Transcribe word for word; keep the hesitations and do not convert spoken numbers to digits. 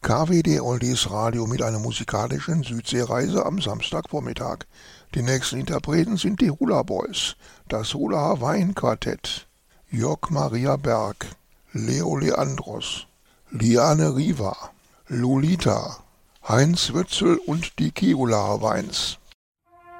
K W D Oldies Radio mit einer musikalischen Südseereise am Samstagvormittag. Die nächsten Interpreten sind die Hula Boys, das Hula Hawaiian Quartett, Jörg Maria Berg, Leo Leandros, Liane Riva, Lolita, Heinz Wötzel und die Kihula Hawaiians.